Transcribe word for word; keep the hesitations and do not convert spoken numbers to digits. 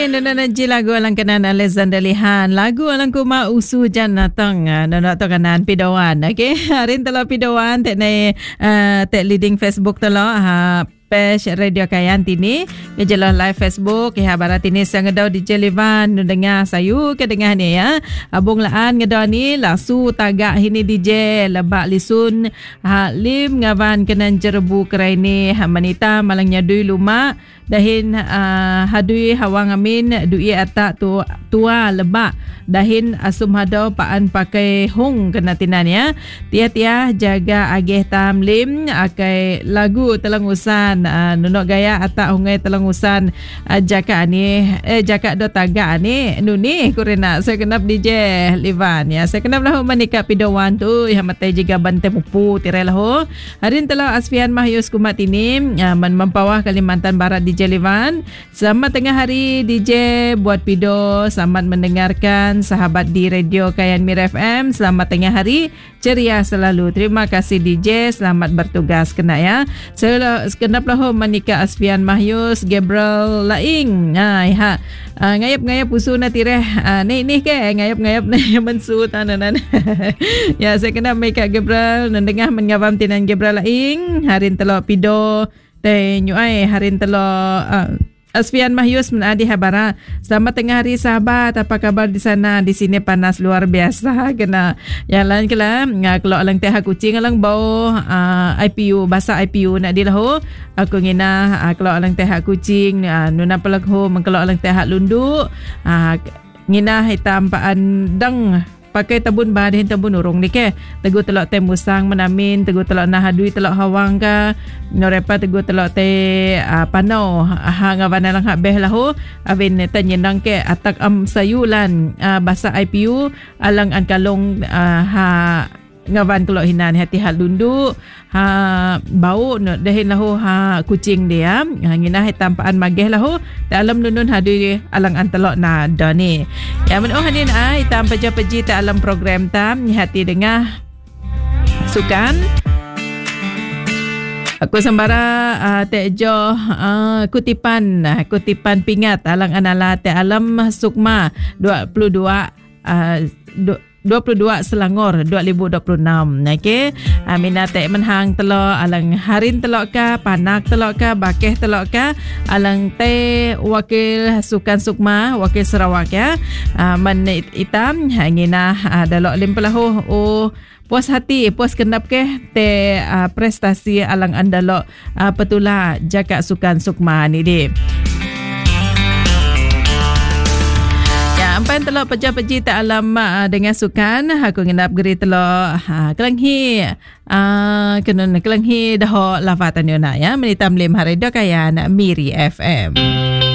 Amin dan naji lagu alang kanan Alexander Lihan. Lagu alang kuma usu jan natang nana to kanan pidawan. Okey, harin telo pidawan tek nei uh, tek leading Facebook telo ha page Radio Kayan tini ke jelah live Facebook ke barat ini sang ngedau di Jelivan nu dengar sayu ke dengar ni ya. Abung laan ngedau ni lasu tagak hini D J lebak lisun ha lim ngawan kenan jerbu kerai ni ha manita malangnya dui luma dahin uh, hadui hawang amin dui atak tu tua lebak dahin asum hadau paan pakai hung kena tinan ya. Tia-tia jaga agih tam lim akai lagu telangusan uh, nunok gaya atak hungai telangusan uh, jaka ni eh jaka do tagak ni nuni kurena saya kenap D J Livan ya. Saya kenap lah manika pidawan tu ya matai jiga bante pupu tirai lah harin telah Asfian Mahyus kumat ini uh, man mempawah Kalimantan Barat D J Livan. Selamat tengah hari D J buat pido, selamat mendengarkan sahabat di Radio Kayan Mir F M. Selamat tengah hari, ceria selalu. Terima kasih D J, selamat bertugas kena ya. Saya kenapa lah manika Asfian Mahyus Gabriel Laing. Ha ya. Uh, ngayap-ngayap usu na tireh. Uh, ni ni ke ngayap-ngayap na mensu tananan. Ya, saya kena make Gabriel nendengah mengawam tinan Gabriel Laing. Harin telo pido teh nyuai harin telo uh, Asfian Mahyus menadi habara. Selamat tengah hari sahabat. Apa kabar di sana? Di sini panas luar biasa. Kena yang lain kela. Kalau alang teh kucing alang bau uh, I P U bahasa I P U nak dilahu. Aku ngina uh, kalau alang teh kucing uh, nuna pelag ho kalau alang teh lundu uh, ngina hitam paan dang pakai tabun bahagian tabun urung ni ke tegu telok te musang menamin tegu telok nahadui telok hawang ka norepa tegu telok te uh, panau ha ngawan lang hak beh lahu avin tanyendang ke atak am sayulan uh, bahasa I P U alang an kalong uh, ha ngawan kelok hinan hati hal lundu ha bau no dahin lahu ha kucing dia ha ngina hitampaan mageh lahu ta alam lundun hadu alang antelok na dani ya men oh hanin ai tam peja-peji ta alam program tam hati dengah sukan aku sembara uh, tek jo uh, kutipan uh, kutipan pingat alang anala te alam sukma dua puluh dua uh, dua puluh dua Selangor dua ribu dua puluh enam. Okey. Amina tek menhang telok alang harin telok ka, panak telok ka, bakeh telok ka, alang te wakil sukan sukma, wakil Sarawak ya. Uh, man itam hangina uh, dalok limpelahu oh puas hati, puas kenap ke te uh, prestasi alang andalok uh, petula jaka sukan sukma ni di. Sampai telok peja-peji tak alam uh, dengan sukan aku ngendap geri telok uh, kelanghi uh, kenun kelanghi dah lafatan yo nak ya menitam lim hari dah kaya nak Miri F M.